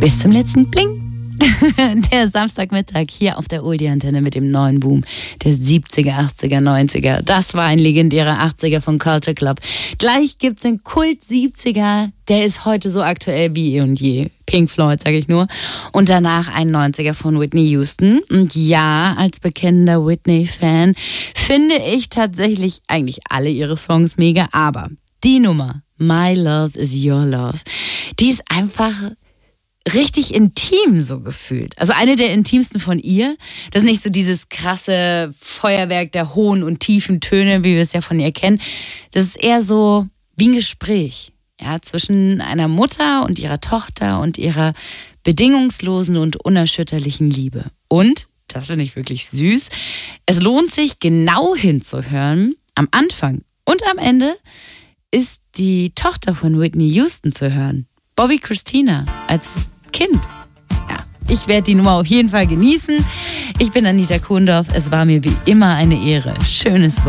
Bis zum letzten Bling. Der Samstagmittag hier auf der Oldie-Antenne mit dem neuen Boom der 70er, 80er, 90er. Das war ein legendärer 80er von Culture Club. Gleich gibt's den Kult 70er, der ist heute so aktuell wie eh und je. Pink Floyd, sage ich nur. Und danach ein 90er von Whitney Houston. Und ja, als bekennender Whitney-Fan finde ich tatsächlich eigentlich alle ihre Songs mega. Aber die Nummer, My Love is Your Love, die ist einfach richtig intim so gefühlt. Also eine der intimsten von ihr. Das ist nicht so dieses krasse Feuerwerk der hohen und tiefen Töne, wie wir es ja von ihr kennen. Das ist eher so wie ein Gespräch, ja, zwischen einer Mutter und ihrer Tochter und ihrer bedingungslosen und unerschütterlichen Liebe. Und, das finde ich wirklich süß, es lohnt sich genau hinzuhören. Am Anfang und am Ende ist die Tochter von Whitney Houston zu hören. Bobby Christina als Kind. Ja, ich werde die Nummer auf jeden Fall genießen. Ich bin Anita Kuhndorf. Es war mir wie immer eine Ehre. Schönes Wochenende.